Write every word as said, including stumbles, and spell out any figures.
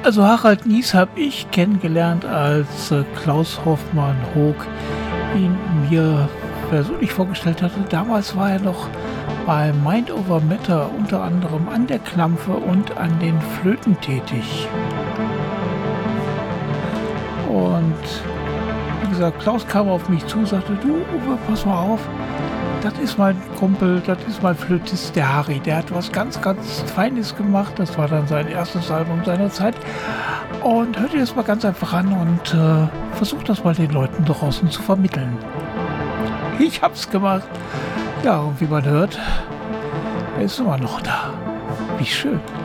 Also Harald Nies habe ich kennengelernt, als äh, Klaus Hoffmann Hoog ihn mir persönlich vorgestellt hatte. Damals war er noch bei Mind Over Matter unter anderem an der Klampfe und an den Flöten tätig. Und wie gesagt, Klaus kam auf mich zu, sagte, du Uwe, pass mal auf, das ist mein Kumpel, das ist mein Flötist, der Harry, der hat was ganz, ganz Feines gemacht, das war dann sein erstes Album seiner Zeit. Und hört ihr das mal ganz einfach an und äh, versucht das mal den Leuten draußen zu vermitteln. Ich hab's gemacht. Ja, und wie man hört, er ist immer noch da. Wie schön.